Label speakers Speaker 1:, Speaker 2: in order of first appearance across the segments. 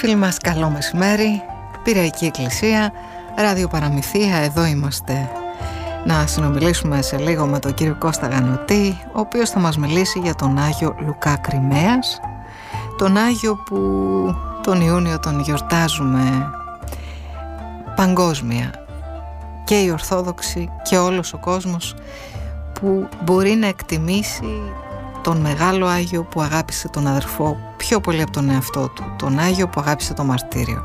Speaker 1: Φίλοι μας, καλό μεσημέρι. Πυριακή Εκκλησία, Ράδιο Παραμυθία, εδώ είμαστε. Να συνομιλήσουμε σε λίγο με τον κύριο Κώστα Γανωτή, ο οποίος θα μας μιλήσει για τον Άγιο Λουκά Κριμαίας, τον Άγιο που τον Ιούνιο τον γιορτάζουμε παγκόσμια, και οι Ορθόδοξοι και όλος ο κόσμος, που μπορεί να εκτιμήσει τον μεγάλο Άγιο που αγάπησε τον αδερφό πιο πολύ από τον εαυτό του, τον Άγιο που αγάπησε το μαρτύριο.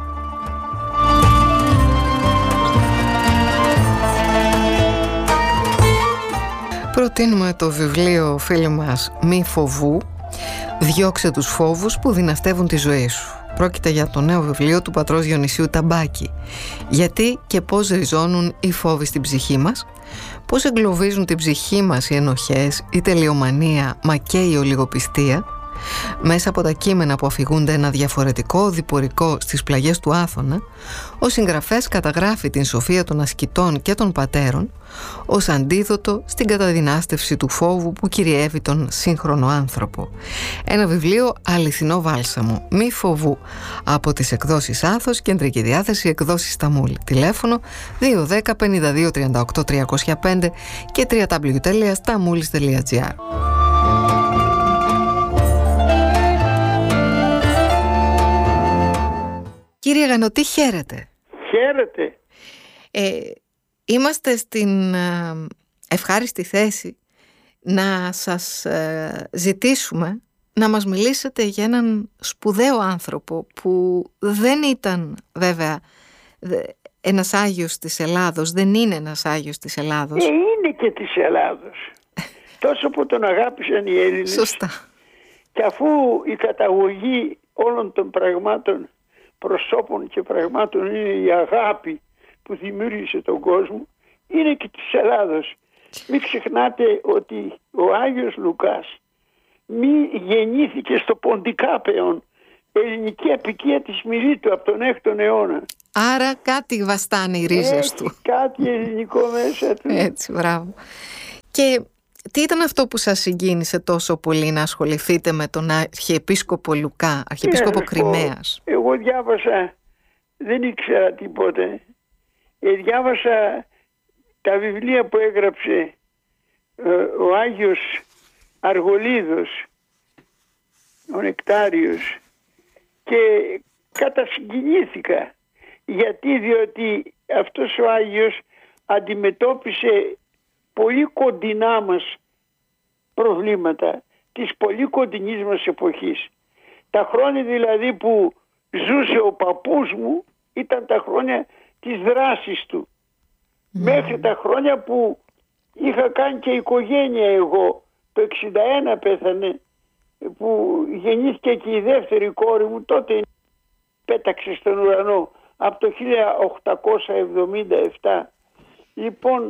Speaker 1: Προτείνουμε το βιβλίο, φίλοι μας, «Μη φοβού, διώξε τους φόβους που δυναστεύουν τη ζωή σου». Πρόκειται για το νέο βιβλίο του πατρός Διονυσίου Ταμπάκη. Γιατί και πώς ριζώνουν οι φόβοι στην ψυχή μας, πώς εγκλωβίζουν την ψυχή μας οι ενοχές, η τελειομανία, μα και η ολιγοπιστία. Μέσα από τα κείμενα που αφηγούνται ένα διαφορετικό διπορικό στις πλαγιές του Άθωνα, ο συγγραφέας καταγράφει την σοφία των ασκητών και των πατέρων ως αντίδοτο στην καταδυνάστευση του φόβου που κυριεύει τον σύγχρονο άνθρωπο. Ένα βιβλίο αληθινό βάλσαμο. Μη φοβού. Από τις εκδόσεις Άθος, κεντρική διάθεση, εκδόσεις Σταμούλη. Τηλέφωνο 210 52 38 305 και www.stamoulis.gr. Κύριε Γανωτή, χαίρετε.
Speaker 2: Χαίρετε.
Speaker 1: Είμαστε στην ευχάριστη θέση να σας ζητήσουμε να μας μιλήσετε για έναν σπουδαίο άνθρωπο που δεν ήταν βέβαια ένας Άγιος της Ελλάδος, δεν είναι ένας Άγιος της Ελλάδος.
Speaker 2: Είναι και της Ελλάδος. Τόσο που τον αγάπησαν οι Έλληνες.
Speaker 1: Σωστά.
Speaker 2: Και αφού η καταγωγή όλων των πραγμάτων, προσώπων και πραγμάτων, είναι η αγάπη που δημιούργησε τον κόσμο, είναι και της Ελλάδος. Μην ξεχνάτε ότι ο Άγιος Λουκάς μη γεννήθηκε στο Ποντικάπεον, ελληνική απικία της Μιλήτου, από τον 6ο αιώνα.
Speaker 1: Άρα κάτι βαστάνε οι ρίζες του.
Speaker 2: Κάτι ελληνικό μέσα του.
Speaker 1: Έτσι, μπράβο. Και τι ήταν αυτό που σας συγκίνησε τόσο πολύ να ασχοληθείτε με τον Αρχιεπίσκοπο Λουκά, Αρχιεπίσκοπο Κριμαίας?
Speaker 2: Εγώ διάβασα, δεν ήξερα τίποτε. Διάβασα τα βιβλία που έγραψε ο Άγιος Αργολίδος, ο Νεκτάριος, και κατασυγκινήθηκα. Διότι αυτός ο Άγιος αντιμετώπισε πολύ κοντινά μας προβλήματα της πολύ κοντινής μας εποχής. Τα χρόνια δηλαδή που ζούσε ο παππούς μου ήταν τα χρόνια της δράσης του. Μέχρι τα χρόνια που είχα κάνει και οικογένεια εγώ. Το 61 πέθανε, που γεννήθηκε και η δεύτερη κόρη μου, τότε πέταξε στον ουρανό από το 1877. Λοιπόν,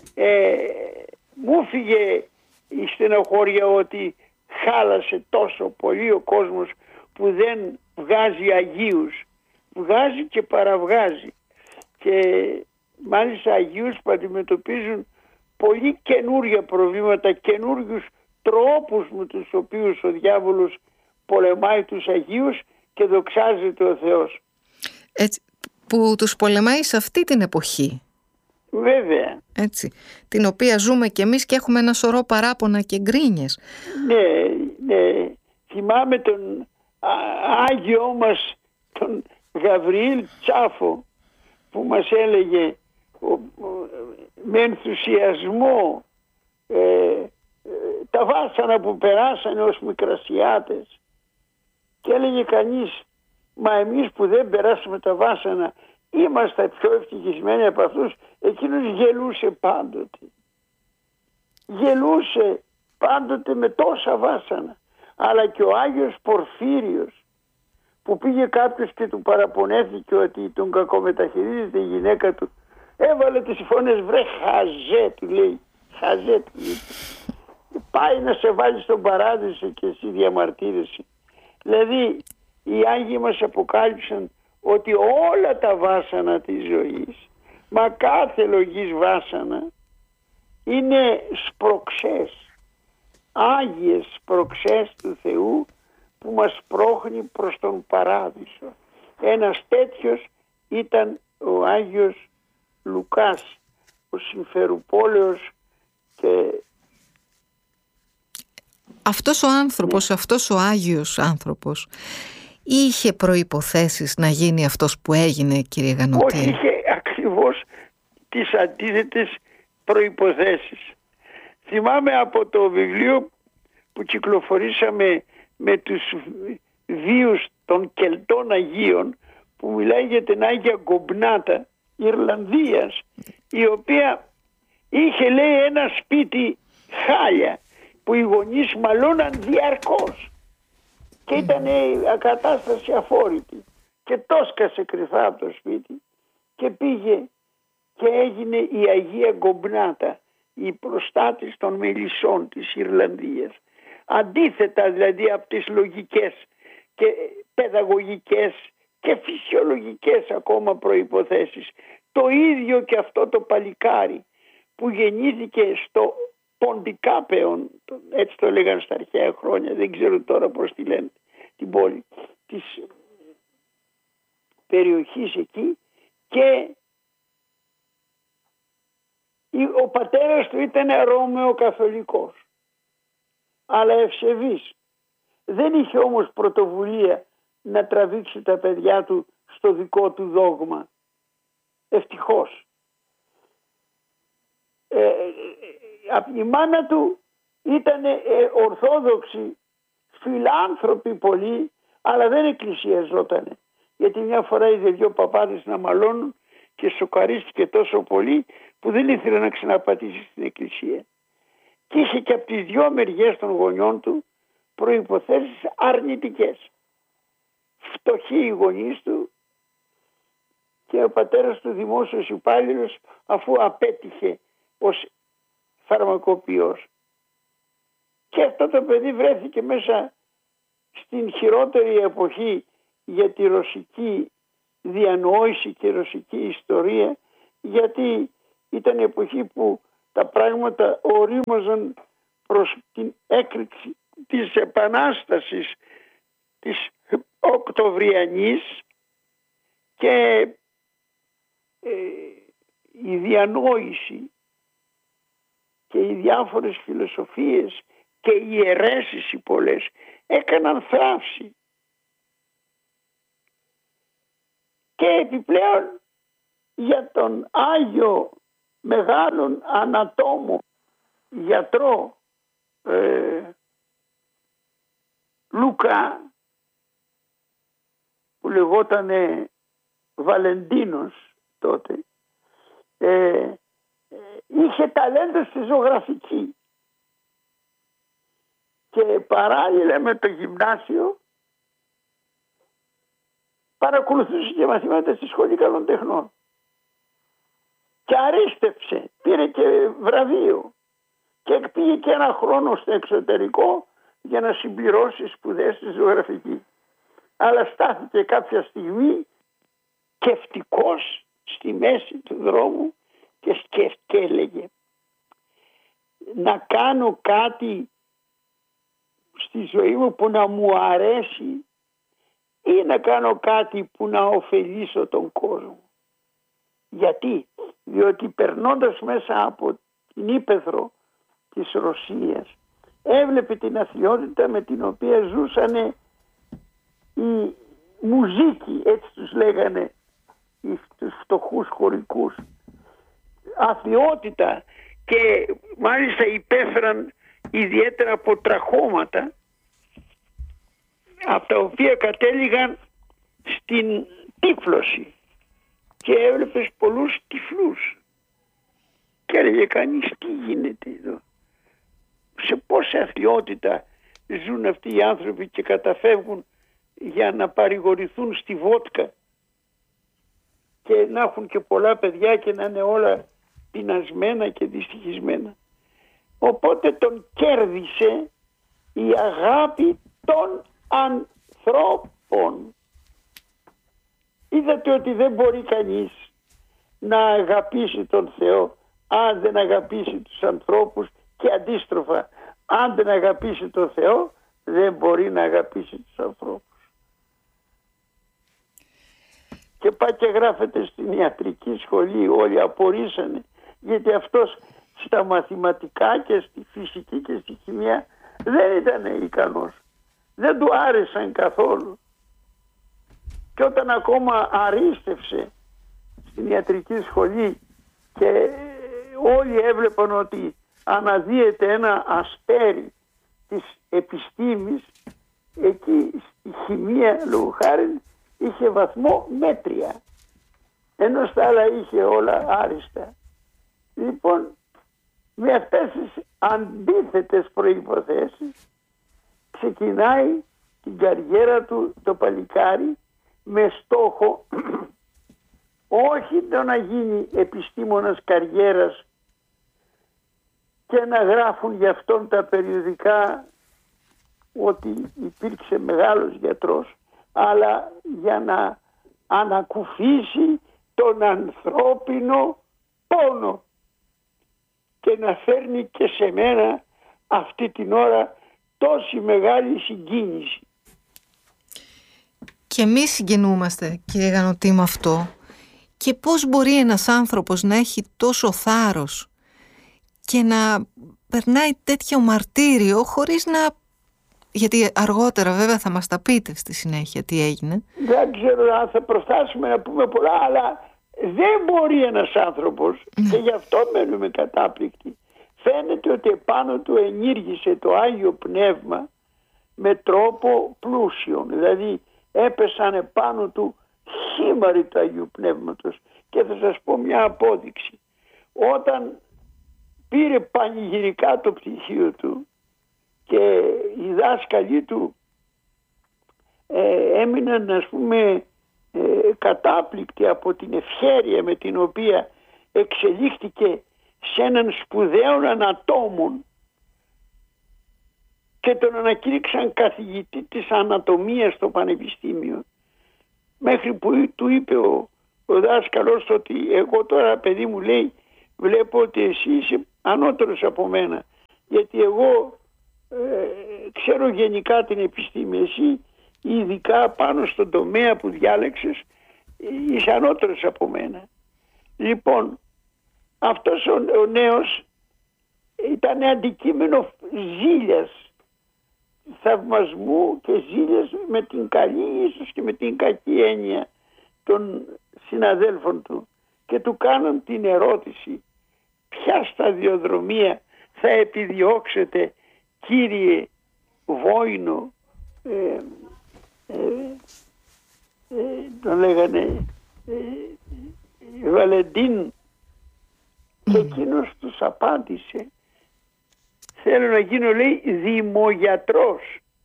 Speaker 2: μου φύγε η στενοχώρια ότι χάλασε τόσο πολύ ο κόσμος που δεν βγάζει Αγίους. Βγάζει και παραβγάζει. Και μάλιστα Αγίους που αντιμετωπίζουν πολύ καινούρια προβλήματα, καινούριους τρόπους με τους οποίους ο διάβολος πολεμάει τους Αγίους και δοξάζεται ο Θεός.
Speaker 1: Έτσι, που τους πολεμάει σε αυτή την εποχή.
Speaker 2: Βέβαια.
Speaker 1: Έτσι, την οποία ζούμε κι εμείς και έχουμε ένα σωρό παράπονα και γκρίνιες.
Speaker 2: Ναι. Θυμάμαι τον Άγιο μας, τον Γαβριήλ Τσάφο, που μας έλεγε με ενθουσιασμό τα βάσανα που περάσανε ως μικρασιάτες, και έλεγε κανείς, μα εμείς που δεν περάσουμε τα βάσανα είμαστε πιο ευτυχισμένοι από αυτούς. Εκείνος γελούσε πάντοτε. Γελούσε πάντοτε με τόσα βάσανα. Αλλά και ο Άγιος Πορφύριος, που πήγε κάποιος και του παραπονέθηκε ότι τον κακομεταχειρίζεται η γυναίκα του, έβαλε τις φωνές, βρε χαζέ, του λέει. Χαζέ, του λέει. Πάει να σε βάλει στον παράδεισο και εσύ διαμαρτύρεσαι. Δηλαδή οι Άγιοι μας αποκάλυψαν ότι όλα τα βάσανα της ζωής, μα κάθε λογής βάσανα, είναι σπροξές, άγιες σπροξές του Θεού που μας πρόχνει προς τον παράδεισο. Ένας τέτοιος ήταν ο Άγιος Λουκάς, ο Συμφερουπόλεως. Και
Speaker 1: αυτός ο άνθρωπος, αυτός ο Άγιος άνθρωπος είχε προϋποθέσεις να γίνει αυτός που έγινε, κύριε Γανωτή?
Speaker 2: Όχι, είχε ακριβώς τις αντίθετες προϋποθέσεις. Θυμάμαι από το βιβλίο που κυκλοφορήσαμε με τους βίους των Κελτών Αγίων, που μιλάει για την Άγια Γκομπνάτα Ιρλανδίας, η οποία είχε, λέει, ένα σπίτι χάλια που οι γονείς μαλώναν διαρκώς και ήταν ακατάσταση αφόρητη, και το σκασε κρυφά από το σπίτι και πήγε και έγινε η Αγία Γκομπνάτα, η προστάτης των μελισσών της Ιρλανδίας. Αντίθετα δηλαδή από τις λογικές και παιδαγωγικές και φυσιολογικές ακόμα προϋποθέσεις. Το ίδιο και αυτό το παλικάρι που γεννήθηκε στο Ποντικάπεον, έτσι το λέγανε στα αρχαία χρόνια, δεν ξέρω τώρα πώς τη λένε, την πόλη της περιοχής εκεί, και ο πατέρας του ήταν Ρώμαιο καθολικός, αλλά ευσεβής. Δεν είχε όμως πρωτοβουλία να τραβήξει τα παιδιά του στο δικό του δόγμα. Ευτυχώς. Η μάνα του ήταν ορθόδοξη, φιλάνθρωποι πολύ, αλλά δεν εκκλησιαζότανε. Γιατί μια φορά είδε δύο παπάδες να μαλώνουν και σοκαρίστηκε τόσο πολύ που δεν ήθελε να ξαναπατήσει στην εκκλησία. Και είχε και από τις δυο μεριές των γονιών του προϋποθέσεις αρνητικές. Φτωχοί οι γονείς του και ο πατέρας του δημόσιος υπάλληλος, αφού απέτυχε ως φαρμακοποιός. Και αυτό το παιδί βρέθηκε μέσα στην χειρότερη εποχή για τη ρωσική διανόηση και ρωσική ιστορία, γιατί ήταν η εποχή που τα πράγματα ορίμαζαν προς την έκρηξη της επανάστασης της Οκτωβριανής, και η διανόηση και οι διάφορες φιλοσοφίες και οι αιρέσεις οι πολλές έκαναν θράψη. Και επιπλέον για τον Άγιο μεγάλον ανατόμο γιατρό Λούκα, που λεγότανε Βαλεντίνος τότε, είχε ταλέντο στη ζωγραφική και παράλληλα με το γυμνάσιο παρακολουθούσε και μαθήματα στη Σχολή Καλών Τεχνών και αρίστεψε, πήρε και βραβείο και πήγε και ένα χρόνο στο εξωτερικό για να συμπληρώσει σπουδές στη ζωγραφική. Αλλά στάθηκε κάποια στιγμή σκεφτικός στη μέση του δρόμου και έλεγε, να κάνω κάτι στη ζωή μου που να μου αρέσει ή να κάνω κάτι που να ωφελήσω τον κόσμο. Γιατί? Διότι περνώντας μέσα από την ύπαιθρο της Ρωσίας έβλεπε την αθλιότητα με την οποία ζούσανε οι μουζίκοι, έτσι τους λέγανε τους φτωχούς χωρικούς. Αθλιότητα, και μάλιστα υπέφεραν ιδιαίτερα από τραχώματα, από τα οποία κατέληγαν στην τύφλωση, και έβλεπες πολλούς τυφλούς και έλεγε κανείς, τι γίνεται εδώ, σε πόση αθλιότητα ζουν αυτοί οι άνθρωποι και καταφεύγουν για να παρηγορηθούν στη βότκα και να έχουν και πολλά παιδιά και να είναι όλα πεινασμένα και δυστυχισμένα. Οπότε τον κέρδισε η αγάπη των ανθρώπων. Είδατε ότι δεν μπορεί κανείς να αγαπήσει τον Θεό αν δεν αγαπήσει τους ανθρώπους, και αντίστροφα, αν δεν αγαπήσει τον Θεό δεν μπορεί να αγαπήσει τους ανθρώπους. και πάει και γράφεται στην ιατρική σχολή, όλοι απορρίσανε, γιατί αυτός στα μαθηματικά και στη φυσική και στη χημεία δεν ήταν ικανός, δεν του άρεσαν καθόλου. Και όταν ακόμα αρίστευσε στην ιατρική σχολή και όλοι έβλεπαν ότι αναδύεται ένα αστέρι της επιστήμης, εκεί στη χημεία λόγου χάριν είχε βαθμό μέτρια, ενώ στα άλλα είχε όλα άριστα. Λοιπόν, με αυτές τις αντίθετες προϋποθέσεις ξεκινάει την καριέρα του το παλικάρι με στόχο όχι το να γίνει επιστήμονας καριέρας και να γράφουν για αυτόν τα περιοδικά ότι υπήρξε μεγάλος γιατρός, αλλά για να ανακουφίσει τον ανθρώπινο πόνο και να φέρνει και σε μένα αυτή την ώρα τόση μεγάλη συγκίνηση.
Speaker 1: Και εμείς συγκινούμαστε, κύριε Γανωτή, με αυτό. Και πώς μπορεί ένας άνθρωπος να έχει τόσο θάρρος και να περνάει τέτοιο μαρτύριο χωρίς να... Γιατί αργότερα βέβαια θα μας τα πείτε στη συνέχεια τι έγινε.
Speaker 2: Δεν ξέρω αν θα προφτάσουμε να πούμε πολλά, αλλά δεν μπορεί ένας άνθρωπος, και γι' αυτό μένουμε κατάπληκτοι. Φαίνεται ότι επάνω του ενήργησε το Άγιο Πνεύμα με τρόπο πλούσιο. Δηλαδή έπεσαν επάνω του χήμαροι του Αγίου Πνεύματος. Και θα σας πω μια απόδειξη. Όταν πήρε πανηγυρικά το πτυχίο του και οι δάσκαλοι του έμειναν, ας πούμε, κατάπληκτοι από την ευχέρεια με την οποία εξελίχθηκε σε έναν σπουδαίο ανατόμων και τον ανακήρυξαν καθηγητή της ανατομίας στο πανεπιστήμιο, μέχρι που του είπε ο δάσκαλος ότι εγώ τώρα, παιδί μου, λέει, βλέπω ότι εσύ είσαι ανώτερος από μένα, γιατί εγώ ξέρω γενικά την επιστήμη, εσύ ειδικά πάνω στον τομέα που διάλεξες είσαι ανώτερος από μένα. Λοιπόν, αυτός ο νέος ήταν αντικείμενο ζήλιας, θαυμασμού και ζήλιας με την καλή ίσως και με την κακή έννοια των συναδέλφων του, και του κάναν την ερώτηση: ποια σταδιοδρομία θα επιδιώξετε, κύριε Βόηνο, τον λέγανε Βαλεντίν, και εκείνος τους απάντησε: θέλω να γίνω, λέει, δημογιατρός.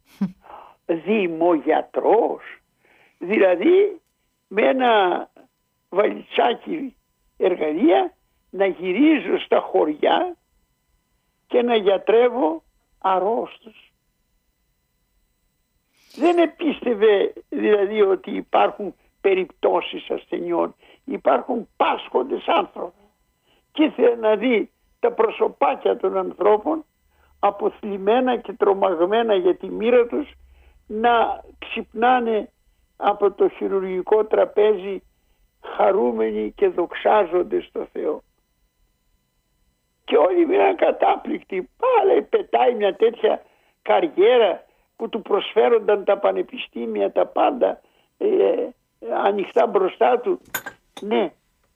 Speaker 2: Δημογιατρός, δηλαδή με ένα βαλιτσάκι εργαλεία να γυρίζω στα χωριά και να γιατρεύω αρρώστους. Δεν επίστευε δηλαδή ότι υπάρχουν περιπτώσεις ασθενειών, υπάρχουν πάσχοντες άνθρωποι, και ήθελε να δει τα προσωπάκια των ανθρώπων αποθλιμμένα και τρομαγμένα για τη μοίρα τους να ξυπνάνε από το χειρουργικό τραπέζι χαρούμενοι και δοξάζονται στο Θεό. Και όλοι μείναν κατάπληκτοι. Πάλι πετάει μια τέτοια καριέρα που του προσφέρονταν τα πανεπιστήμια, τα πάντα ανοιχτά μπροστά του. Ναι.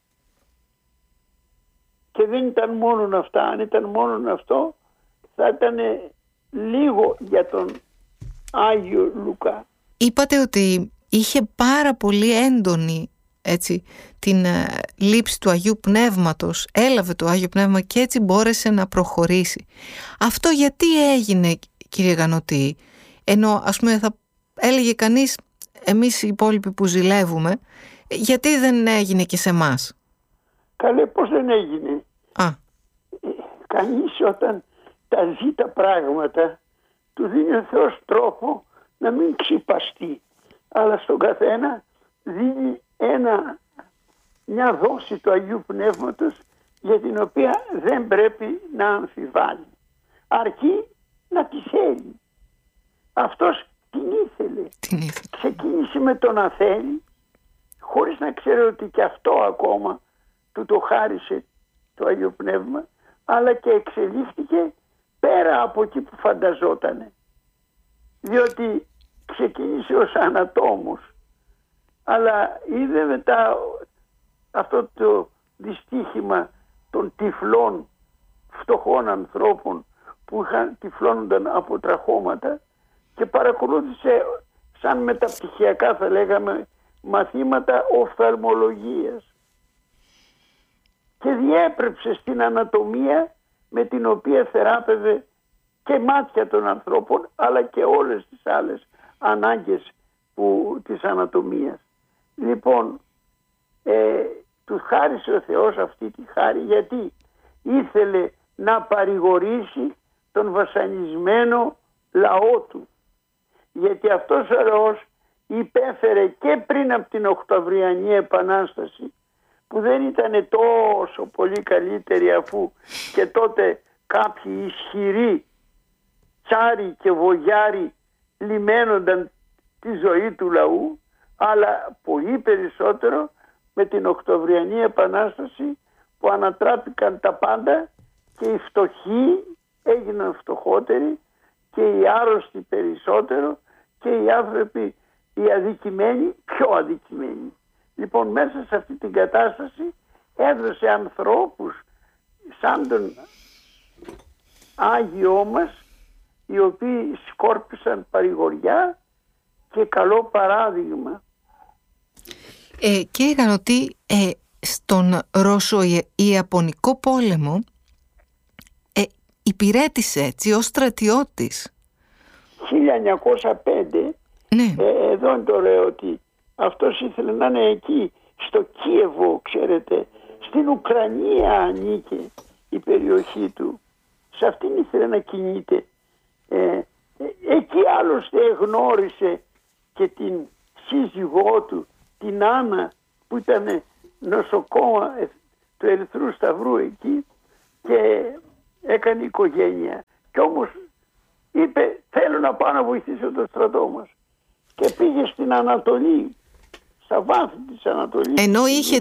Speaker 2: Και δεν ήταν μόνο αυτά. Αν ήταν μόνο αυτό θα ήταν λίγο για τον Άγιο Λουκά.
Speaker 1: Είπατε ότι είχε πάρα πολύ έντονη, έτσι, την λήψη του Αγίου Πνεύματος, έλαβε το Άγιο Πνεύμα και έτσι μπόρεσε να προχωρήσει. Αυτό γιατί έγινε, κύριε Γανωτή, ενώ ας πούμε θα έλεγε κανείς εμείς οι υπόλοιποι που ζηλεύουμε, γιατί δεν έγινε και σε εμάς?
Speaker 2: Καλέ, πώς δεν έγινε? Κανείς όταν τα ζει τα πράγματα του δίνει ο Θεός τρόπο να μην ξυπαστεί, αλλά στον καθένα δίνει μια δόση του Αγίου Πνεύματος για την οποία δεν πρέπει να αμφιβάλλει, αρκεί να τη θέλει. Αυτός την ήθελε. Ξεκίνησε με το να θέλει, χωρίς να ξέρει ότι και αυτό ακόμα του το χάρισε το Άγιο Πνεύμα, αλλά και εξελίχθηκε πέρα από εκεί που φανταζότανε. Διότι ξεκίνησε ως ανατόμος, αλλά είδε μετά αυτό το δυστύχημα των τυφλών φτωχών ανθρώπων που τυφλώνονταν από τραχώματα και παρακολούθησε σαν μεταπτυχιακά, θα λέγαμε, μαθήματα οφθαλμολογίας και διέπρεψε στην ανατομία με την οποία θεράπευε και μάτια των ανθρώπων, αλλά και όλες τις άλλες ανάγκες της ανατομίας. Λοιπόν, του χάρισε ο Θεός αυτή τη χάρη, γιατί ήθελε να παρηγορήσει τον βασανισμένο λαό του. Γιατί αυτός ο λαός υπέφερε και πριν από την Οκτωβριανή Επανάσταση, που δεν ήταν τόσο πολύ καλύτερη, αφού και τότε κάποιοι ισχυροί τσάροι και βογιάροι λιμένονταν τη ζωή του λαού, αλλά πολύ περισσότερο με την Οκτωβριανή Επανάσταση, που ανατράπηκαν τα πάντα και οι φτωχοί έγιναν φτωχότεροι και οι άρρωστοι περισσότερο και οι άνθρωποι οι αδικημένοι πιο αδικημένοι. Λοιπόν, μέσα σε αυτή την κατάσταση έδωσε ανθρώπους σαν τον Άγιό μας, οι οποίοι σκόρπισαν παρηγοριά και καλό παράδειγμα.
Speaker 1: Κύριε Γανωτή, στον Ρώσο-Ιαπωνικό πόλεμο υπηρέτησε έτσι ως στρατιώτης.
Speaker 2: 1905,
Speaker 1: ναι.
Speaker 2: Εδώ είναι το ωραίο, ότι αυτός ήθελε να είναι εκεί, στο Κίεβο, ξέρετε, στην Ουκρανία ανήκε η περιοχή του. Σε αυτήν ήθελε να κινείται. Εκεί άλλωστε γνώρισε και την σύζυγό του, την Άννα, που ήταν νοσοκόμα του Ερυθρού Σταυρού εκεί και έκανε οικογένεια. Και όμως είπε, θέλω να πάω να βοηθήσω το στρατό μας. Και πήγε στην Ανατολή, στα βάθη της Ανατολής.
Speaker 1: Ενώ είχε